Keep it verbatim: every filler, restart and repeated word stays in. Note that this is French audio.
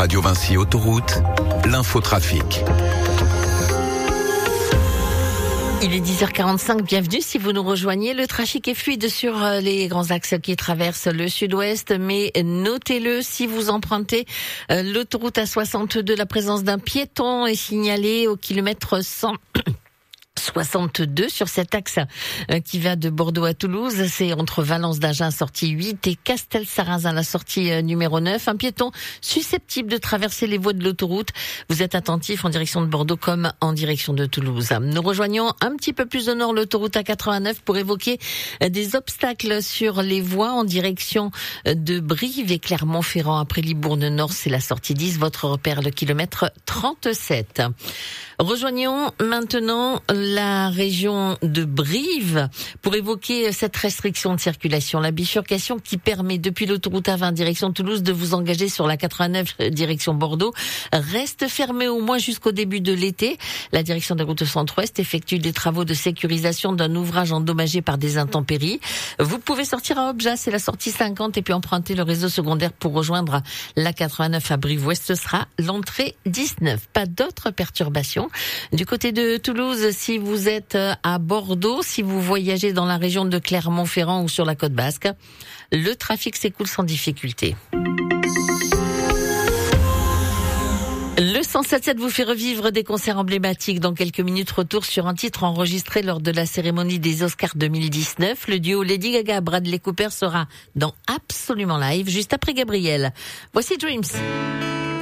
Radio Vinci Autoroute, l'infotrafic. Il est dix heures quarante-cinq, bienvenue si vous nous rejoignez. Le trafic est fluide sur les grands axes qui traversent le sud-ouest, mais notez-le, si vous empruntez l'autoroute A soixante-deux, la présence d'un piéton est signalée au kilomètre cent soixante-deux sur cet axe qui va de Bordeaux à Toulouse. C'est entre Valence d'Agen, sortie huit, et Castel-Sarrazin, la sortie numéro neuf. Un piéton susceptible de traverser les voies de l'autoroute. Vous êtes attentif en direction de Bordeaux comme en direction de Toulouse. Nous rejoignons un petit peu plus au nord l'autoroute A quatre-vingt-neuf pour évoquer des obstacles sur les voies en direction de Brive et Clermont-Ferrand. Après Libourne-Nord, c'est la sortie dix, votre repère, le kilomètre trente-sept. Rejoignons maintenant la région de Brive pour évoquer cette restriction de circulation. La bifurcation qui permet depuis l'autoroute A vingt direction Toulouse de vous engager sur la quatre-vingt-neuf direction Bordeaux reste fermée au moins jusqu'au début de l'été. La direction des routes centre-ouest effectue des travaux de sécurisation d'un ouvrage endommagé par des intempéries. Vous pouvez sortir à Obja, c'est la sortie cinquante, et puis emprunter le réseau secondaire pour rejoindre la quatre-vingt-neuf à Brive-Ouest. Ce sera l'entrée dix-neuf. Pas d'autres perturbations. Du côté de Toulouse, si vous êtes à Bordeaux, si vous voyagez dans la région de Clermont-Ferrand ou sur la côte basque, le trafic s'écoule sans difficulté. Le cent sept sept vous fait revivre des concerts emblématiques. Dans quelques minutes, retour sur un titre enregistré lors de la cérémonie des Oscars deux mille dix-neuf. Le duo Lady Gaga, Bradley Cooper sera dans Absolument Live, juste après Gabriel. Voici Dreams.